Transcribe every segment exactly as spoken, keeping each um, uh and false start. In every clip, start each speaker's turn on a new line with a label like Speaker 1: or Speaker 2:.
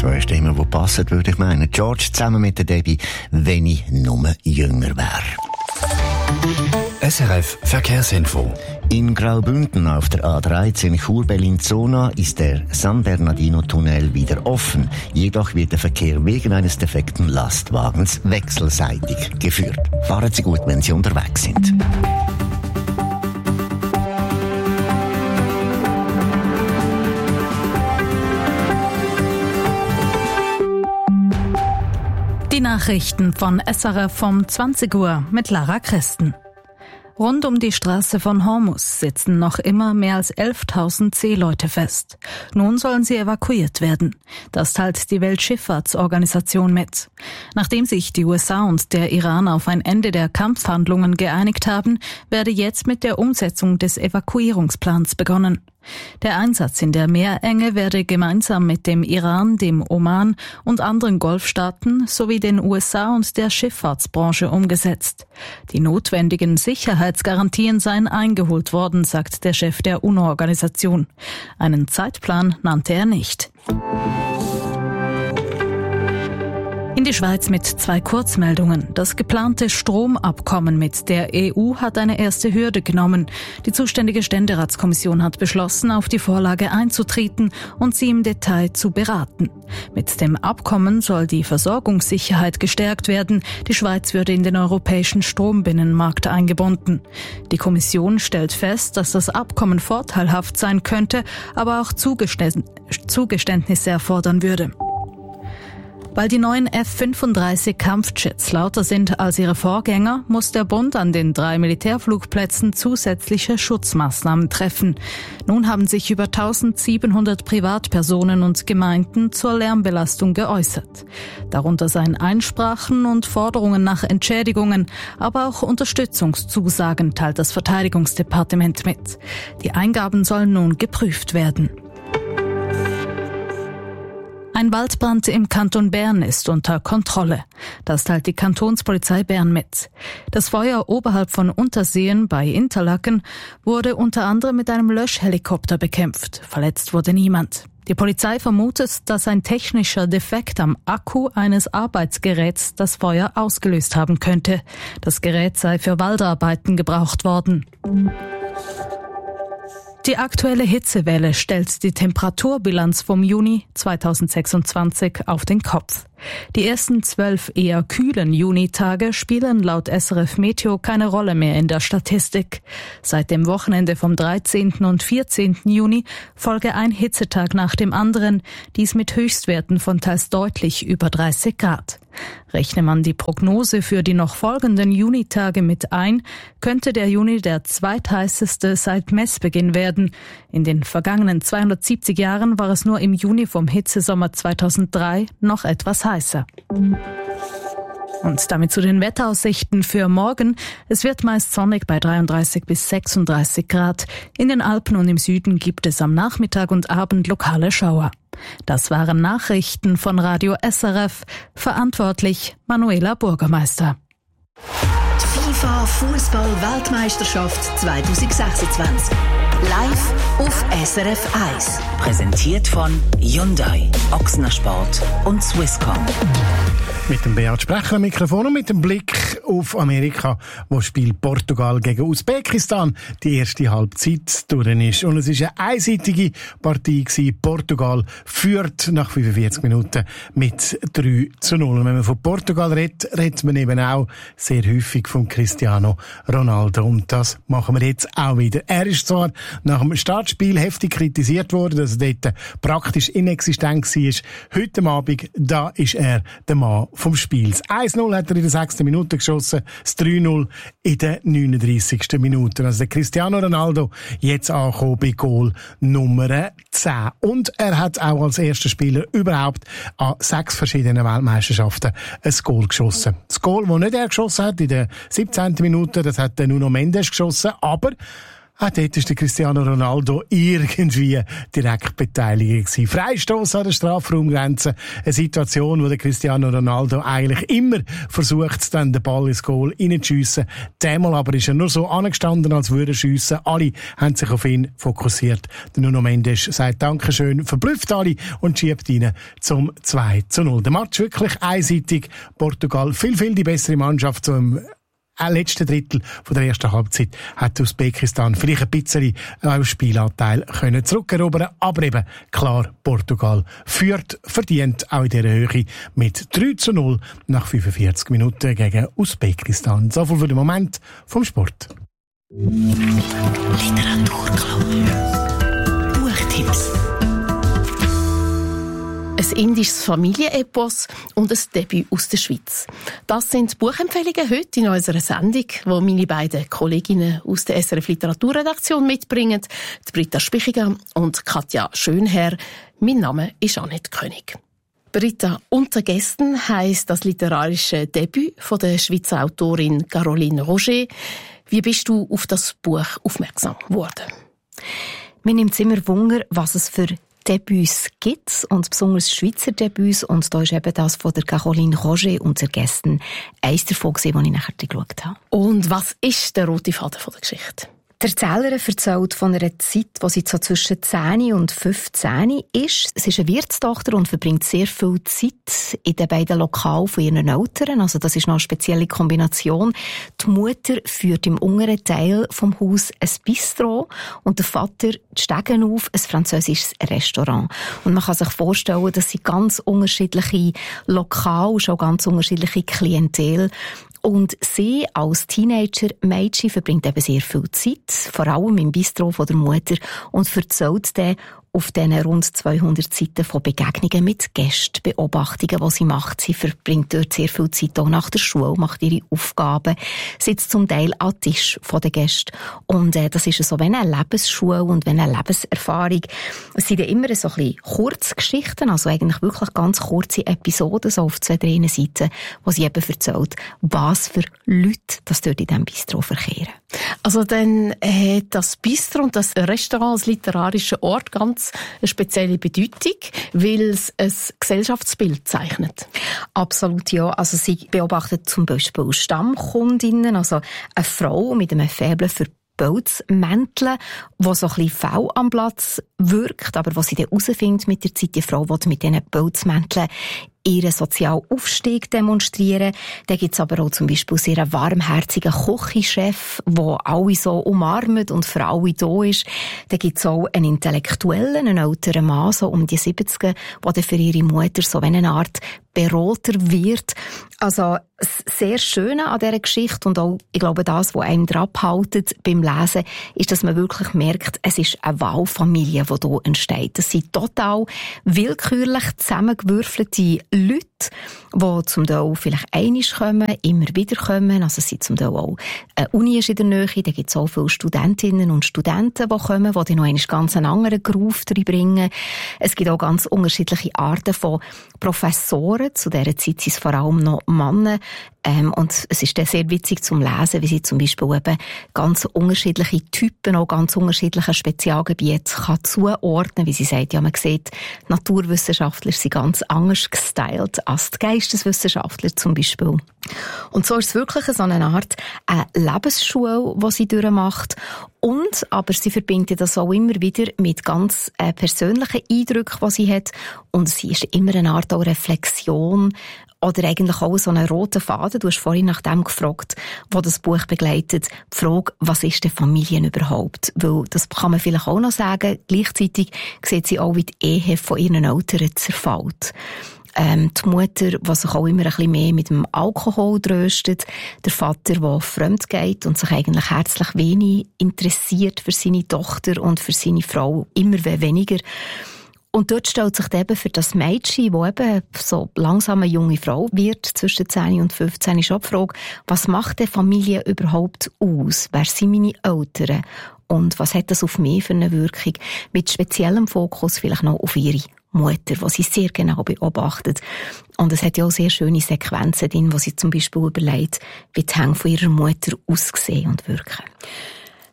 Speaker 1: Zwei Stimmen, die passen, würde ich meinen. George zusammen mit der Debbie, wenn ich nur jünger wäre.
Speaker 2: S R F Verkehrsinfo.
Speaker 1: In Graubünden auf der A dreizehn Chur-Berlin-Zona ist der San Bernardino-Tunnel wieder offen. Jedoch wird der Verkehr wegen eines defekten Lastwagens wechselseitig geführt. Fahren Sie gut, wenn Sie unterwegs sind.
Speaker 3: Die Nachrichten von S R F um zwanzig Uhr mit Lara Christen. Rund um die Straße von Hormuz sitzen noch immer mehr als elftausend Seeleute fest. Nun sollen sie evakuiert werden. Das teilt die Weltschifffahrtsorganisation mit. Nachdem sich die U S A und der Iran auf ein Ende der Kampfhandlungen geeinigt haben, werde jetzt mit der Umsetzung des Evakuierungsplans begonnen. Der Einsatz in der Meerenge werde gemeinsam mit dem Iran, dem Oman und anderen Golfstaaten sowie den U S A und der Schifffahrtsbranche umgesetzt. Die notwendigen Sicherheitsgarantien seien eingeholt worden, sagt der Chef der UNO-Organisation. Einen Zeitplan nannte er nicht. In die Schweiz mit zwei Kurzmeldungen. Das geplante Stromabkommen mit der E U hat eine erste Hürde genommen. Die zuständige Ständeratskommission hat beschlossen, auf die Vorlage einzutreten und sie im Detail zu beraten. Mit dem Abkommen soll die Versorgungssicherheit gestärkt werden. Die Schweiz würde in den europäischen Strombinnenmarkt eingebunden. Die Kommission stellt fest, dass das Abkommen vorteilhaft sein könnte, aber auch Zugeständnisse erfordern würde. Weil die neuen F fünfunddreißig Kampfjets lauter sind als ihre Vorgänger, muss der Bund an den drei Militärflugplätzen zusätzliche Schutzmaßnahmen treffen. Nun haben sich über eintausendsiebenhundert Privatpersonen und Gemeinden zur Lärmbelastung geäußert. Darunter seien Einsprachen und Forderungen nach Entschädigungen, aber auch Unterstützungszusagen, teilt das Verteidigungsdepartement mit. Die Eingaben sollen nun geprüft werden. Ein Waldbrand im Kanton Bern ist unter Kontrolle. Das teilt die Kantonspolizei Bern mit. Das Feuer oberhalb von Unterseen bei Interlaken wurde unter anderem mit einem Löschhelikopter bekämpft. Verletzt wurde niemand. Die Polizei vermutet, dass ein technischer Defekt am Akku eines Arbeitsgeräts das Feuer ausgelöst haben könnte. Das Gerät sei für Waldarbeiten gebraucht worden. Die aktuelle Hitzewelle stellt die Temperaturbilanz vom Juni zweitausendsechsundzwanzig auf den Kopf. Die ersten zwölf eher kühlen Junitage spielen laut S R F Meteo keine Rolle mehr in der Statistik. Seit dem Wochenende vom dreizehnten und vierzehnten Juni folge ein Hitzetag nach dem anderen, dies mit Höchstwerten von teils deutlich über dreißig Grad. Rechne man die Prognose für die noch folgenden Junitage mit ein, könnte der Juni der zweitheißeste seit Messbeginn werden. In den vergangenen zweihundertsiebzig Jahren war es nur im Juni vom Hitzesommer zweitausenddrei noch etwas heißer. Und damit zu den Wetteraussichten für morgen. Es wird meist sonnig bei dreiunddreißig bis sechsunddreißig Grad. In den Alpen und im Süden gibt es am Nachmittag und Abend lokale Schauer. Das waren Nachrichten von Radio S R F. Verantwortlich Manuela Bürgermeister.
Speaker 4: Die FIFA Fußball-Weltmeisterschaft zweitausendsechsundzwanzig. Live auf S R F eins. Präsentiert von Hyundai, Ochsner Sport und Swisscom.
Speaker 5: Mit dem Beat Sprecher am Mikrofon und mit dem Blick auf Amerika, wo spielt Portugal gegen Usbekistan die erste Halbzeit durch ist. Und es war eine einseitige Partie gewesen. Portugal führt nach fünfundvierzig Minuten mit drei zu null. Und wenn man von Portugal redet, redet man eben auch sehr häufig von Cristiano Ronaldo. Und das machen wir jetzt auch wieder. Er ist zwar nach dem Startspiel heftig kritisiert worden, dass er dort praktisch inexistent war. Heute Abend, da ist er der Mann vom Spiel. Das eins null hat er in der sechsten Minute geschossen, das drei null in der neununddreißigsten Minute. Also der Cristiano Ronaldo jetzt angekommen bei Goal Nummer zehn. Und er hat auch als erster Spieler überhaupt an sechs verschiedenen Weltmeisterschaften ein Goal geschossen. Das Goal, das nicht er geschossen hat, in der siebzehnten Minute, das hat Nuno Mendes geschossen, aber Auch dort war der Cristiano Ronaldo irgendwie direkt beteiligt gewesen. Freistoß an der Strafraumgrenze. Eine Situation, wo der Cristiano Ronaldo eigentlich immer versucht, dann den Ball ins Goal reinzuschiessen. Diesmal aber ist er nur so angestanden, als würde er schiessen. Alle haben sich auf ihn fokussiert. Der Nuno Mendes sagt Dankeschön, verblüfft alle und schiebt rein zum zwei zu null. Der Match wirklich einseitig. Portugal viel, viel die bessere Mannschaft, so im letzten Drittel von der ersten Halbzeit hat Usbekistan vielleicht ein bisschen auf Spielanteil können zurückerobern, aber eben klar, Portugal führt verdient auch in dieser Höhe mit drei zu null nach fünfundvierzig Minuten gegen Usbekistan. So viel für den Moment vom Sport.
Speaker 4: Literaturclub. Buchtipps.
Speaker 6: Ein indisches Familienepos und ein Debüt aus der Schweiz. Das sind Buchempfehlungen heute in unserer Sendung, die meine beiden Kolleginnen aus der S R F Literaturredaktion mitbringen, die Britta Spichiger und Katja Schönherr. Mein Name ist Annette König. Britta, «Unter Gästen» heisst das literarische Debüt von der Schweizer Autorin Caroline Roger. Wie bist du auf das Buch aufmerksam geworden?
Speaker 7: Mir nimmt es immer Wunder, was es für Debüts gibt, und besonders Schweizer Debüts, und da ist eben das von der Caroline Roger «Unter Gästen» eins davon gewesen, das ich nachher geschaut habe.
Speaker 6: Und was ist der rote Faden von der Geschichte?
Speaker 7: Die Erzählerin erzählt von einer Zeit, wo sie so zwischen zehn und fünfzehn ist. Sie ist eine Wirtstochter und verbringt sehr viel Zeit in den beiden Lokalen von ihren Eltern. Also das ist noch eine spezielle Kombination. Die Mutter führt im unteren Teil vom Haus ein Bistro und der Vater die Stegen auf, ein französisches Restaurant. Und man kann sich vorstellen, dass sie ganz unterschiedliche Lokale, schon ganz unterschiedliche Klientel. Und sie als Teenager-Mädchen verbringt eben sehr viel Zeit, vor allem im Bistro von der Mutter, und erzählt dann auf diesen rund zweihundert Seiten von Begegnungen mit Gästen, Beobachtungen, die sie macht. Sie verbringt dort sehr viel Zeit auch nach der Schule, macht ihre Aufgaben, sitzt zum Teil an Tisch von den Gästen. Und äh, das ist so wie eine Lebensschule und wie eine Lebenserfahrung. Es sind ja immer so ein bisschen Kurzgeschichten, also eigentlich wirklich ganz kurze Episoden, so auf zwei, drei Seiten, wo sie eben erzählt, was für Leute das dort in diesem Bistro verkehren.
Speaker 6: Also dann hat das Bistro und das Restaurant als literarischer Ort ganz eine spezielle Bedeutung, weil es ein Gesellschaftsbild zeichnet.
Speaker 7: Absolut, ja. Also sie beobachtet zum Beispiel Stammkundinnen, also eine Frau mit einem Faible für Pelzmäntel, wo so ein bisschen faul am Platz wirkt, aber was sie dann herausfindet mit der Zeit, die Frau will mit diesen Pelzmänteln ihren sozialen Aufstieg demonstrieren. Da gibt es aber auch zum Beispiel sehr einen warmherzigen Küchenchef, der alle so umarmt und für alle da ist. Da gibt es auch einen Intellektuellen, einen älteren Mann, so um die siebzig, der dann für ihre Mutter so eine Art Berater wird. Also das sehr Schöne an dieser Geschichte und auch, ich glaube, das, was einem dran abhält beim Lesen, ist, dass man wirklich merkt, es ist eine Wahlfamilie, die hier entsteht. Das sind total willkürlich zusammengewürfelte Leute, die zum Teil vielleicht einmal kommen, immer wieder kommen. Also es sind zum Teil auch eine Uni ist in der Nähe, da gibt es auch viele Studentinnen und Studenten, die kommen, die dann noch einen ganz anderen Groove reinbringen. Es gibt auch ganz unterschiedliche Arten von Professoren. Zu dieser Zeit sind es vor allem noch Männer. Ähm, und es ist dann sehr witzig zum Lesen, wie sie zum Beispiel eben ganz unterschiedliche Typen, auch ganz unterschiedliche Spezialgebiete kann zuordnen. Wie sie sagt, ja, man sieht, Naturwissenschaftler sind ganz anders gestylt als die Geisteswissenschaftler zum Beispiel. Und so ist es wirklich so eine Art eine Lebensschule, die sie durchmacht. Und, aber sie verbindet das auch immer wieder mit ganz äh, persönlichen Eindrücken, die sie hat. Und sie ist immer eine Art auch Reflexion oder eigentlich auch so einen roten Faden. Du hast vorhin nach dem gefragt, wo das Buch begleitet. Die Frage, was ist denn Familien überhaupt? Weil, das kann man vielleicht auch noch sagen, gleichzeitig sieht sie auch, wie die Ehe von ihren Eltern zerfällt. Ähm, die Mutter, die sich auch immer ein bisschen mehr mit dem Alkohol tröstet. Der Vater, der fremd geht und sich eigentlich herzlich wenig interessiert für seine Tochter und für seine Frau immer weniger. Und dort stellt sich eben für das Mädchen, das eben so langsam eine junge Frau wird, zwischen zehn und fünfzehn, schon die Frage, was macht die Familie überhaupt aus? Wer sind meine Eltern? Und was hat das auf mich für eine Wirkung? Mit speziellem Fokus vielleicht noch auf ihre Mutter, die sie sehr genau beobachtet. Und es hat ja auch sehr schöne Sequenzen drin, wo sie zum Beispiel überlegt, wie die Hände von ihrer Mutter aussehen und wirken.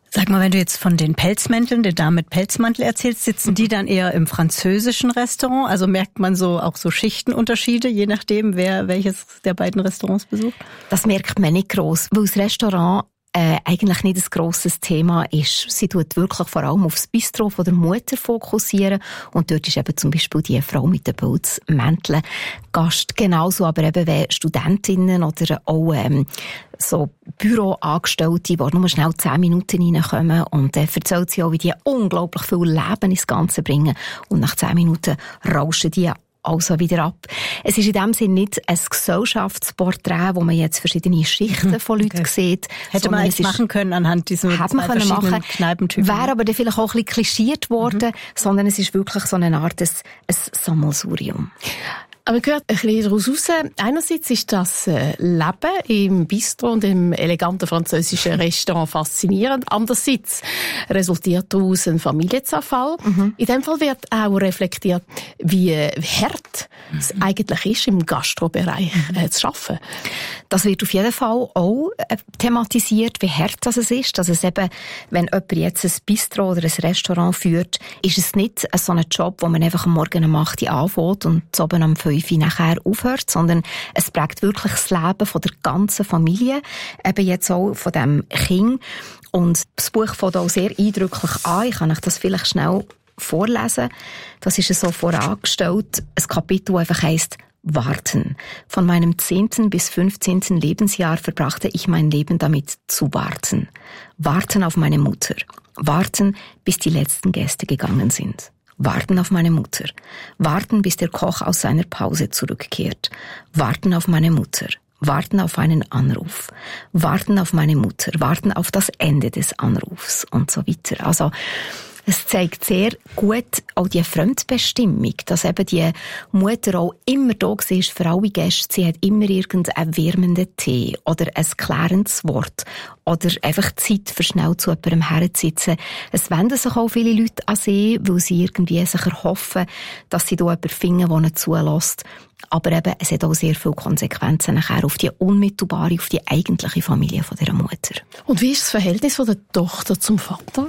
Speaker 3: Sag mal, wenn du jetzt von den Pelzmänteln, der Dame mit Pelzmantel erzählst, sitzen die dann eher im französischen Restaurant? Also merkt man so auch so Schichtenunterschiede, je nachdem, wer welches der beiden Restaurants besucht?
Speaker 7: Das merkt man nicht gross, weil das Restaurant Äh, eigentlich nicht ein grosses Thema ist. Sie tut wirklich vor allem aufs Bistro von der Mutter fokussieren und dort ist eben zum Beispiel die Frau mit den Pelzmänteln Gast. Genauso aber eben wie Studentinnen oder auch ähm, so Büroangestellte, die nur schnell zehn Minuten reinkommen und äh, erzählt sie auch, wie die unglaublich viel Leben ins Ganze bringen und nach zehn Minuten rauschen die also wieder ab. Es ist in dem Sinne nicht ein Gesellschaftsporträt, wo man jetzt verschiedene Schichten von Leuten okay. sieht.
Speaker 3: Hätte man jetzt machen können anhand diesem
Speaker 7: zwei verschiedenen Kneipentypen. Wäre aber dann vielleicht auch ein bisschen klischiert worden, mhm. sondern es ist wirklich so eine Art ein, ein Sammelsurium.
Speaker 6: Aber man hört ein bisschen daraus raus. Einerseits ist das Leben im Bistro und im eleganten französischen Restaurant faszinierend. Andererseits resultiert daraus ein Familienzerfall. Mhm. In dem Fall wird auch reflektiert, wie hart mhm. es eigentlich ist, im Gastrobereich äh, zu arbeiten.
Speaker 7: Das wird auf jeden Fall auch äh, thematisiert, wie hart das es ist. Dass es eben, wenn jemand jetzt ein Bistro oder ein Restaurant führt, ist es nicht so ein Job, wo man einfach am Morgen um acht Uhr anfängt und oben am fünf Uhr nachher aufhört, sondern es prägt wirklich das Leben von der ganzen Familie, eben jetzt auch von dem Kind. Und das Buch fängt auch sehr eindrücklich an. Ich kann euch das vielleicht schnell vorlesen. Das ist so vorangestellt. Ein Kapitel, das einfach heisst, Warten. Von meinem zehnten bis fünfzehnten Lebensjahr verbrachte ich mein Leben damit zu warten. Warten auf meine Mutter. Warten, bis die letzten Gäste gegangen sind. Warten auf meine Mutter. Warten, bis der Koch aus seiner Pause zurückkehrt. Warten auf meine Mutter. Warten auf einen Anruf. Warten auf meine Mutter. Warten auf das Ende des Anrufs und so weiter. Also, es zeigt sehr gut auch die Fremdbestimmung, dass eben die Mutter auch immer da war für alle Gäste. Sie hat immer irgendeinen wärmenden Tee oder ein klärendes Wort oder einfach Zeit, für schnell zu jemandem herzusitzen. Es wenden sich auch viele Leute an sie, weil sie irgendwie sich erhoffen, dass sie da jemanden finden, der ihnen zulässt. Aber eben, es hat auch sehr viele Konsequenzen nachher auf die unmittelbare, auf die eigentliche Familie von dieser Mutter.
Speaker 6: Und wie ist das Verhältnis von der Tochter zum Vater?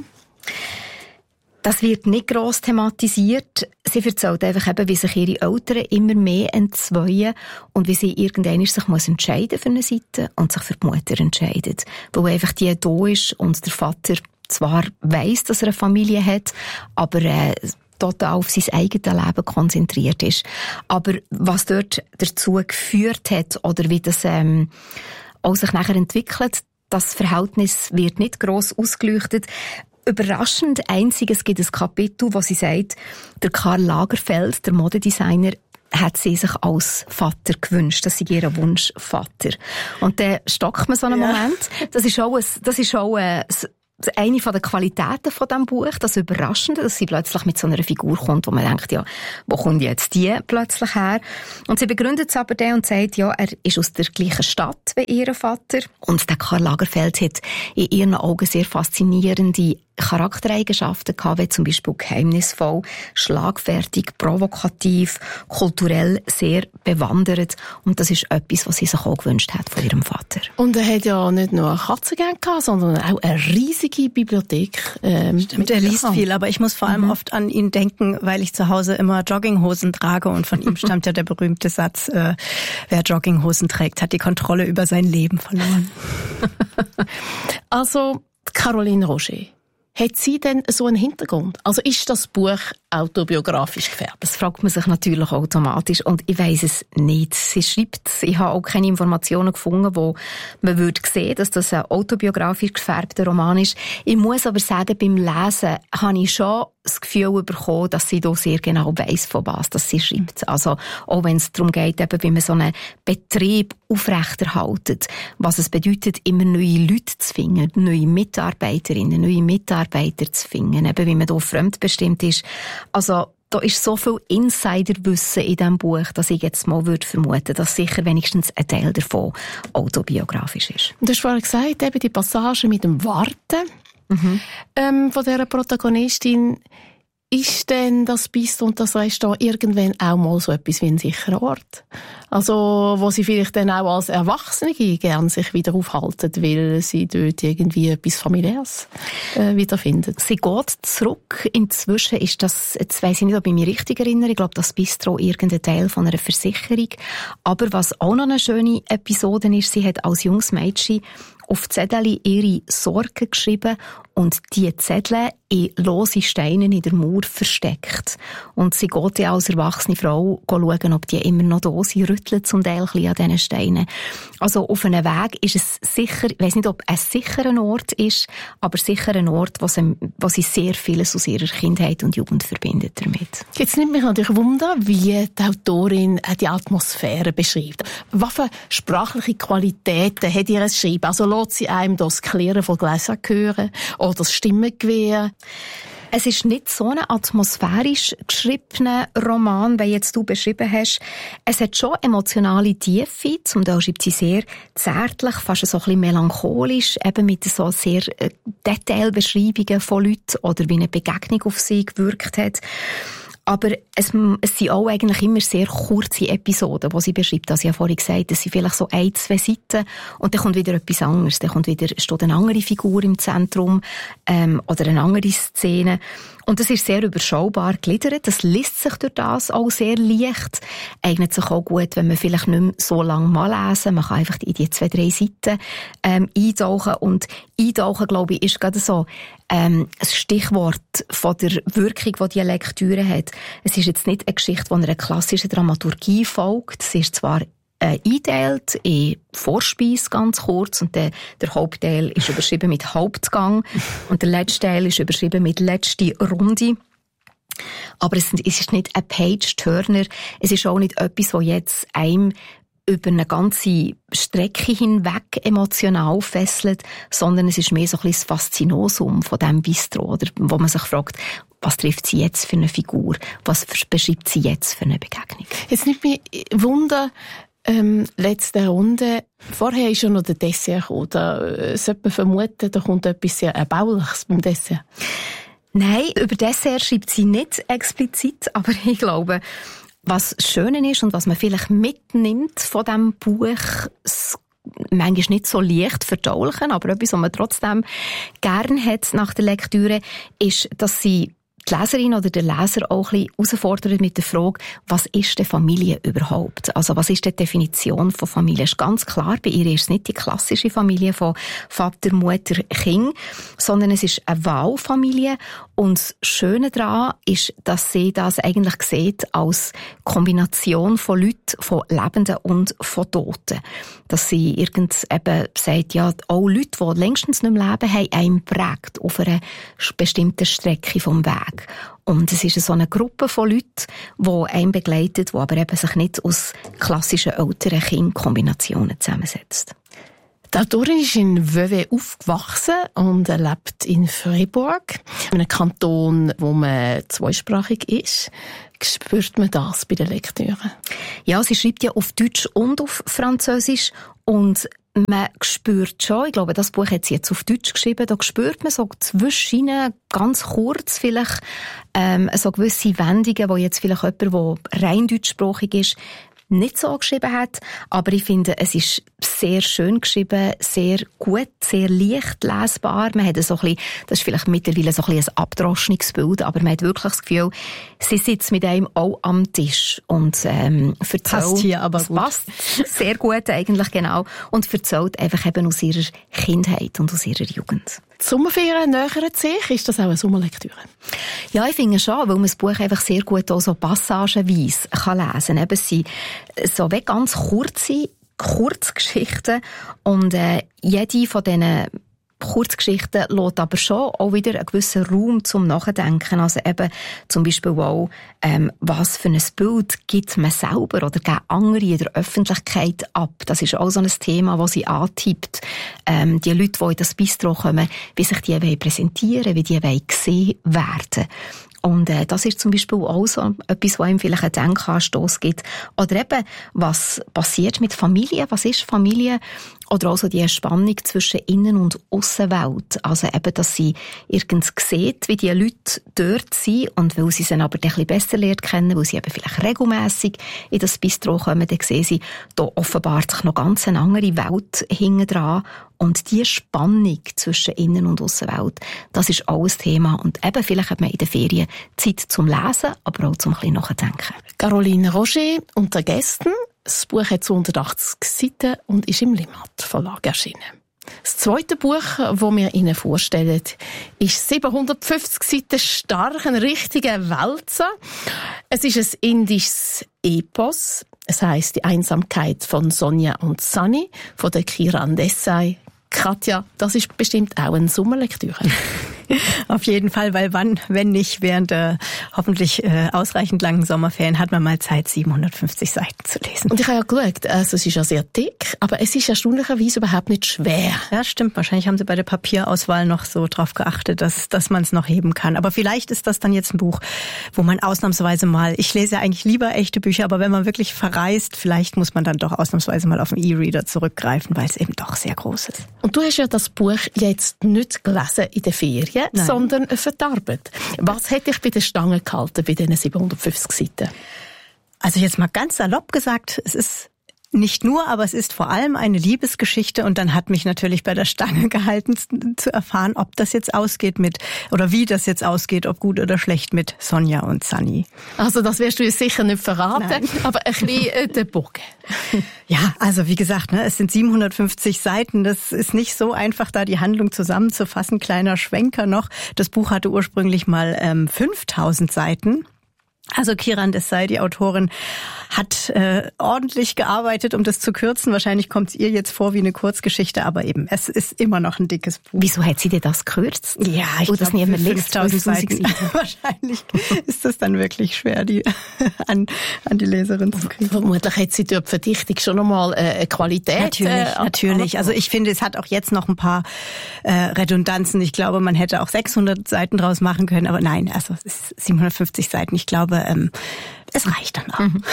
Speaker 7: Das wird nicht gross thematisiert. Sie erzählt einfach eben, wie sich ihre Eltern immer mehr entzweien und wie sie irgendwann sich muss entscheiden für eine Seite und sich für die Mutter entscheidet. Weil einfach die da ist und der Vater zwar weiss, dass er eine Familie hat, aber äh, total auf sein eigenes Leben konzentriert ist. Aber was dort dazu geführt hat oder wie das ähm, auch sich nachher entwickelt, das Verhältnis wird nicht gross ausgeleuchtet. Überraschend einzig, es gibt ein Kapitel, wo sie sagt, der Karl Lagerfeld, der Modedesigner, hat sie sich als Vater gewünscht. Das ist ihr Wunschvater. Und dann stockt man so einen ja. Moment. Das ist auch, ein, das ist auch ein, eine von den Qualitäten von diesem Buch, das Überraschende, dass sie plötzlich mit so einer Figur kommt, wo man denkt, ja, wo kommt jetzt die plötzlich her? Und sie begründet es aber dann und sagt, ja, er ist aus der gleichen Stadt wie ihr Vater. Und der Karl Lagerfeld hat in ihren Augen sehr faszinierende Charaktereigenschaften gehabt, wie zum Beispiel geheimnisvoll, schlagfertig, provokativ, kulturell sehr bewandert. Und das ist etwas, was sie sich auch gewünscht hat von ihrem Vater.
Speaker 6: Und er hat ja nicht nur Katzengänge gehabt, sondern auch eine riesige Bibliothek. Ähm,
Speaker 3: Stimmt, er liest viel, aber ich muss vor allem mhm. oft an ihn denken, weil ich zu Hause immer Jogginghosen trage und von ihm stammt ja der berühmte Satz, äh, wer Jogginghosen trägt, hat die Kontrolle über sein Leben verloren.
Speaker 6: Also, Caroline Roger. Hat sie denn so einen Hintergrund? Also ist das Buch autobiografisch gefärbt?
Speaker 7: Das fragt man sich natürlich automatisch und ich weiss es nicht. Sie schreibt, ich habe auch keine Informationen gefunden, wo man würde sehen, dass das ein autobiografisch gefärbter Roman ist. Ich muss aber sagen, beim Lesen habe ich schon das Gefühl bekommen, dass sie da sehr genau weiss, von was dass sie schreibt. Also auch wenn es darum geht, eben, wie man so einen Betrieb aufrechterhaltet, was es bedeutet, immer neue Leute zu finden, neue Mitarbeiterinnen, neue Mitarbeiter zu finden, eben wie man da fremdbestimmt ist. Also da ist so viel Insiderwissen in diesem Buch, dass ich jetzt mal würde vermuten, dass sicher wenigstens ein Teil davon autobiografisch ist.
Speaker 6: Du hast vorhin gesagt, eben die Passage mit dem Warten mhm. ähm, von dieser Protagonistin. ist denn das Bistro und das Restaurant irgendwann auch mal so etwas wie ein sicherer Ort? Also, wo sie vielleicht dann auch als Erwachsene gerne sich wieder aufhalten, weil sie dort irgendwie etwas Familiäres äh, wiederfinden.
Speaker 7: Sie geht zurück. Inzwischen ist das, jetzt weiss ich nicht, ob ich mich richtig erinnere, ich glaube, das Bistro irgendein Teil von einer Versicherung. Aber was auch noch eine schöne Episode ist, sie hat als junges Mädchen auf Zettel ihre Sorgen geschrieben und die Zettel in lose Steine in der Mauer versteckt. Und sie geht ja als erwachsene Frau schauen, ob die immer noch da sind, rüttelt zum Teil ein bisschen an diesen Steinen. Also auf einem Weg ist es sicher, ich weiss nicht, ob es sicher ein Ort ist, aber sicher ein Ort, wo sie, wo sie sehr vieles aus ihrer Kindheit und Jugend verbindet damit.
Speaker 6: Jetzt nimmt mich natürlich Wunder, wie die Autorin die Atmosphäre beschreibt. Was für sprachliche Qualitäten hat ihr Schreiben? Also lässt sie einem das Klirren von Gläsern hören oder das Stimmengewehr?
Speaker 7: Es ist nicht so ein atmosphärisch geschriebener Roman, wie jetzt du beschrieben hast. Es hat schon emotionale Tiefe. Zum Teil schreibt sie sehr zärtlich, fast so ein bisschen melancholisch, eben mit so sehr Detailbeschreibungen von Leuten oder wie eine Begegnung auf sie gewirkt hat. Aber es, es sind auch eigentlich immer sehr kurze Episoden, die sie beschreibt. Also ich habe vorhin gesagt, es sind vielleicht so ein, zwei Seiten und dann kommt wieder etwas anderes. Dann kommt wieder, steht eine andere Figur im Zentrum ähm, oder eine andere Szene. Und das ist sehr überschaubar gegliedert. Das liest sich durch das auch sehr leicht. Eignet sich auch gut, wenn man vielleicht nicht mehr so lange mal lesen. Man kann einfach in die zwei, drei Seiten ähm, eintauchen. Und eintauchen, glaube ich, ist gerade so ähm, ein Stichwort von der Wirkung, die diese Lektüre hat. Es ist jetzt nicht eine Geschichte, die einer klassischen Dramaturgie folgt. Es ist zwar Äh, eingeteilt in Vorspeise ganz kurz und der, der Hauptteil ist überschrieben mit Hauptgang und der letzte Teil ist überschrieben mit letzte Runde. Aber es, es ist nicht ein Page-Turner, es ist auch nicht etwas, das jetzt einem über eine ganze Strecke hinweg emotional fesselt, sondern es ist mehr so ein bisschen das Faszinosum von diesem Bistro, oder, wo man sich fragt, was trifft sie jetzt für eine Figur, was beschreibt sie jetzt für eine Begegnung.
Speaker 6: Jetzt nimmt mich Wunder, Ähm, letzte Runde. Vorher ist ja noch der Dessert gekommen. Da äh, sollte man vermuten, da kommt etwas sehr Erbauliches beim Dessert.
Speaker 7: Nein, über Dessert schreibt sie nicht explizit, aber ich glaube, was schön ist und was man vielleicht mitnimmt von diesem Buch, manchmal nicht so leicht verdaulichen, aber etwas, was man trotzdem gern hat nach der Lektüre, ist, dass sie die Leserin oder der Leser auch ein bisschen herausfordert mit der Frage, was ist denn Familie überhaupt? Also was ist die Definition von Familie? Es ist ganz klar, bei ihr ist es nicht die klassische Familie von Vater, Mutter, Kind, sondern es ist eine Wahlfamilie. Und das Schöne daran ist, dass sie das eigentlich sieht als Kombination von Leuten, von Lebenden und von Toten. Dass sie irgend eben sagt, ja, auch Leute, die längstens nicht mehr leben, haben einen prägt auf einer bestimmten Strecke vom Weg. Und es ist so eine Gruppe von Leuten, die einen begleitet, die aber eben sich nicht aus klassischen Eltern-Kind-Kombinationen zusammensetzt.
Speaker 6: Die Autorin ist in Vevey aufgewachsen und lebt in Fribourg, in einem Kanton, wo man zweisprachig ist. Spürt man das bei den Lektüren?
Speaker 7: Ja, sie schreibt ja auf Deutsch und auf Französisch und man spürt schon, ich glaube, das Buch hat sie jetzt auf Deutsch geschrieben, da spürt man so zwischen ganz kurz vielleicht ähm, so gewisse Wendungen, wo jetzt vielleicht jemand, der rein deutschsprachig ist, nicht so geschrieben hat, aber ich finde, es ist sehr schön geschrieben, sehr gut, sehr leicht lesbar. Man hat so ein bisschen, das ist vielleicht mittlerweile so ein bisschen ein abdroschenes Bild, aber man hat wirklich das Gefühl, sie sitzt mit einem auch am Tisch und ähm, erzählt,
Speaker 6: passt hier aber gut.
Speaker 7: Passt sehr gut eigentlich, genau, und erzählt einfach eben aus ihrer Kindheit und aus ihrer Jugend.
Speaker 6: Die Sommerferien nähern sich, ist das auch eine Sommerlektüre?
Speaker 7: Ja, ich finde schon, weil man das Buch einfach sehr gut auch so passagenweise kann lesen kann. Eben, es sind so ganz kurze Kurzgeschichten und äh, jede von diesen Kurzgeschichten lässt aber schon auch wieder einen gewissen Raum zum Nachdenken. Also eben zum Beispiel auch, ähm, was für ein Bild gibt man selber oder geben andere in der Öffentlichkeit ab. Das ist auch so ein Thema, das sie antippt. Ähm, die Leute, die in das Bistro kommen, wie sich die wollen präsentieren, wie die wollen gesehen werden. Und äh, das ist zum Beispiel auch so etwas, was einem vielleicht einen Denkanstoss gibt. Oder eben, was passiert mit Familie? Was ist Familie? Oder auch so die Spannung zwischen Innen- und Aussenwelt. Also eben, dass sie irgend sieht, wie die Leute dort sind und weil sie sie aber ein bisschen besser lernt kennen, weil sie eben vielleicht regelmässig in das Bistro kommen, dann sehen sie, da offenbart sich noch ganz eine andere Welt hinten dran. Und die Spannung zwischen Innen- und Aussenwelt, das ist auch ein Thema. Und eben, vielleicht hat man in den Ferien Zeit zum Lesen, aber auch zum ein bisschen nachdenken.
Speaker 6: Caroline Roger unter Gästen. Das Buch hat zweihundertachtzig Seiten und ist im Limmat Verlag erschienen. Das zweite Buch, das wir Ihnen vorstellen, ist siebenhundertfünfzig Seiten stark, ein richtiger Wälzer. Es ist ein indisches Epos. Es heisst «Die Einsamkeit von Sonja und Sunny» von der Kiran Desai. Katja, das ist bestimmt auch eine Sommerlektüre.
Speaker 8: Auf jeden Fall, weil wann, wenn nicht während der hoffentlich äh, ausreichend langen Sommerferien, hat man mal Zeit, siebenhundertfünfzig Seiten zu lesen.
Speaker 6: Und ich habe ja geschaut, also es ist ja sehr dick, aber es ist erstaunlicherweise überhaupt nicht schwer.
Speaker 8: Ja, stimmt. Wahrscheinlich haben sie bei der Papierauswahl noch so drauf geachtet, dass, dass man es noch heben kann. Aber vielleicht ist das dann jetzt ein Buch, wo man ausnahmsweise mal, ich lese ja eigentlich lieber echte Bücher, aber wenn man wirklich verreist, vielleicht muss man dann doch ausnahmsweise mal auf den E-Reader zurückgreifen, weil es eben doch sehr groß ist.
Speaker 6: Und du hast ja das Buch jetzt nicht gelesen in den Ferien,
Speaker 8: Nein.
Speaker 6: sondern verarbeitet. Was hätte ich bei der Stange gehalten bei diesen siebenhundertfünfzig Seiten?
Speaker 8: Also jetzt mal ganz salopp gesagt, es ist nicht nur, aber es ist vor allem eine Liebesgeschichte und dann hat mich natürlich bei der Stange gehalten zu erfahren, ob das jetzt ausgeht mit, oder wie das jetzt ausgeht, ob gut oder schlecht mit Sonja und Sunny.
Speaker 6: Also das wirst du jetzt sicher nicht verraten, Nein. aber ein bisschen äh, der Bogen.
Speaker 8: Ja, also wie gesagt, ne, es sind siebenhundertfünfzig Seiten, das ist nicht so einfach, da die Handlung zusammenzufassen. Kleiner Schwenker noch, das Buch hatte ursprünglich mal ähm, fünftausend Seiten. Also Kiran Desai, die Autorin, hat äh, ordentlich gearbeitet, um das zu kürzen. Wahrscheinlich kommt es ihr jetzt vor wie eine Kurzgeschichte, aber eben, es ist immer noch ein dickes Buch.
Speaker 7: Wieso hat sie dir das gekürzt?
Speaker 8: Ja, ich
Speaker 7: oh, glaube, für
Speaker 8: fünftausend Seiten. Wahrscheinlich ist das dann wirklich schwer, die an, an die Leserin zu kriegen.
Speaker 6: Vermutlich hat sie dort Verdichtung schon nochmal äh, eine Qualität.
Speaker 8: Natürlich,
Speaker 6: äh,
Speaker 8: natürlich. Also ich finde, es hat auch jetzt noch ein paar äh, Redundanzen. Ich glaube, man hätte auch sechshundert Seiten draus machen können, aber nein, also es ist siebenhundertfünfzig Seiten. Ich glaube, ähm, es reicht dann auch. Mhm.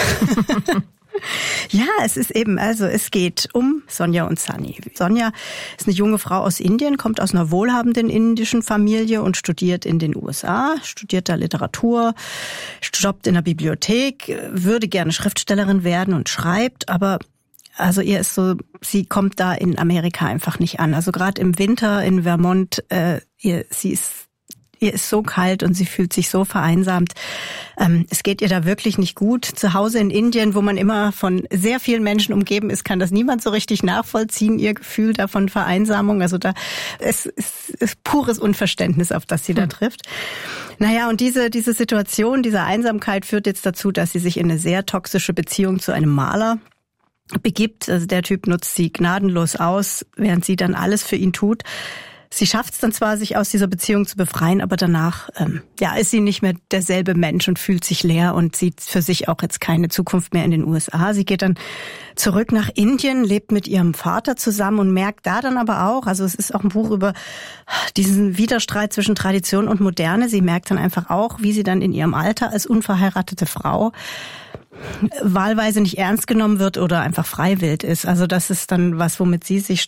Speaker 8: Ja, es ist eben, also es geht um Sonja und Sunny. Sonja ist eine junge Frau aus Indien, kommt aus einer wohlhabenden indischen Familie und studiert in den U S A, studiert da Literatur, jobbt in der Bibliothek, würde gerne Schriftstellerin werden und schreibt, aber also ihr ist so, sie kommt da in Amerika einfach nicht an. Also gerade im Winter in Vermont, äh, ihr, sie ist Ihr ist so kalt und sie fühlt sich so vereinsamt. Ähm, es geht ihr da wirklich nicht gut. Zu Hause in Indien, wo man immer von sehr vielen Menschen umgeben ist, kann das niemand so richtig nachvollziehen, ihr Gefühl da von Vereinsamung. Also da es ist, ist pures Unverständnis, auf das sie da trifft. Naja, und diese, diese Situation, diese Einsamkeit führt jetzt dazu, dass sie sich in eine sehr toxische Beziehung zu einem Maler begibt. Also der Typ nutzt sie gnadenlos aus, während sie dann alles für ihn tut. Sie schafft es dann zwar, sich aus dieser Beziehung zu befreien, aber danach ähm, ja, ist sie nicht mehr derselbe Mensch und fühlt sich leer und sieht für sich auch jetzt keine Zukunft mehr in den U S A. Sie geht dann zurück nach Indien, lebt mit ihrem Vater zusammen und merkt da dann aber auch, also es ist auch ein Buch über diesen Widerstreit zwischen Tradition und Moderne. Sie merkt dann einfach auch, wie sie dann in ihrem Alter als unverheiratete Frau wahlweise nicht ernst genommen wird oder einfach freiwillig ist. Also das ist dann was, womit sie sich